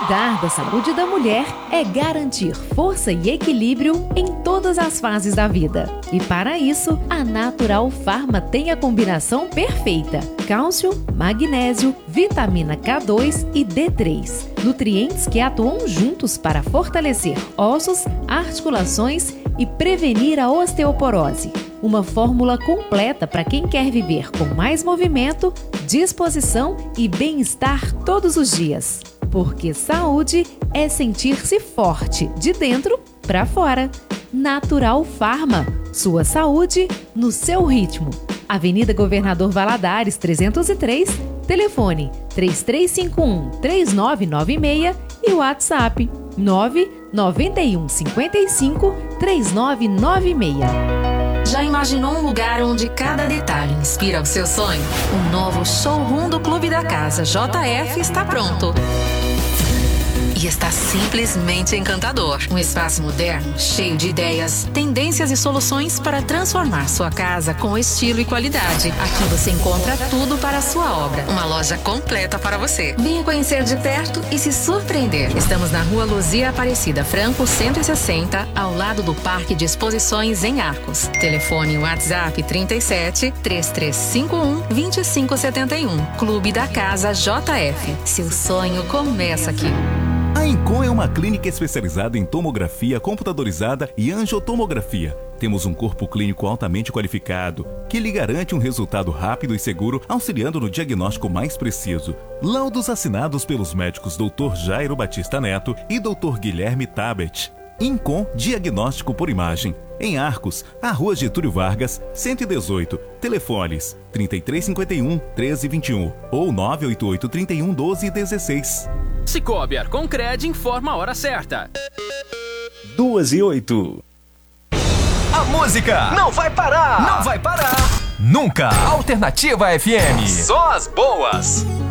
Cuidar da saúde da mulher é garantir força e equilíbrio em todas as fases da vida. E para isso, a Natural Pharma tem a combinação perfeita: cálcio, magnésio, vitamina K2 e D3. Nutrientes que atuam juntos para fortalecer ossos, articulações e prevenir a osteoporose. Uma fórmula completa para quem quer viver com mais movimento, disposição e bem-estar todos os dias. Porque saúde é sentir-se forte de dentro para fora. Natural Pharma. Sua saúde no seu ritmo. Avenida Governador Valadares, 303, telefone 3351-3996 e WhatsApp 99155-3996. Já imaginou um lugar onde cada detalhe inspira o seu sonho? O novo showroom do Clube da Casa JF está pronto. E está simplesmente encantador. Um espaço moderno, cheio de ideias, tendências e soluções para transformar sua casa com estilo e qualidade. Aqui você encontra tudo para a sua obra. Uma loja completa para você. Venha conhecer de perto e se surpreender. Estamos na Rua Luzia Aparecida Franco, 160, ao lado do Parque de Exposições em Arcos. Telefone WhatsApp 37 3351 2571. Clube da Casa JF. Seu sonho começa aqui. A Incon é uma clínica especializada em tomografia computadorizada e angiotomografia. Temos um corpo clínico altamente qualificado, que lhe garante um resultado rápido e seguro, auxiliando no diagnóstico mais preciso. Laudos assinados pelos médicos Dr. Jairo Batista Neto e Dr. Guilherme Tabet. Incon Diagnóstico por Imagem. Em Arcos, a Rua Getúlio Vargas, 118. Telefones 3351-1321 ou 988-31-12-16. Cicobi Arconcred informa a hora certa. 2:08. A música não vai parar! Não vai parar! Nunca! Alternativa FM. Só as boas!